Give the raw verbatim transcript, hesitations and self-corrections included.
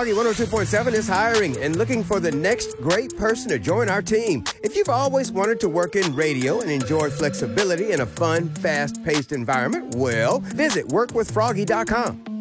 Froggy one oh two point seven is hiring and looking for the next great person to join our team. If you've always wanted to work in radio and enjoy flexibility in a fun, fast-paced environment, well, visit work with froggy dot com.